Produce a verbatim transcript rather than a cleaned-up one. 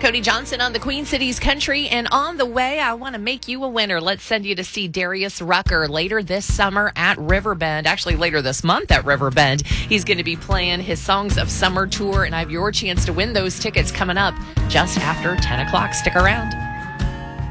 Cody Johnson on the Queen Cities Country, and on the way, I want to make you a winner. Let's send you to see Darius Rucker later this summer at Riverbend, actually later this month at Riverbend. He's going to be playing his Songs of Summer tour, and I have your chance to win those tickets coming up just after ten o'clock. Stick around.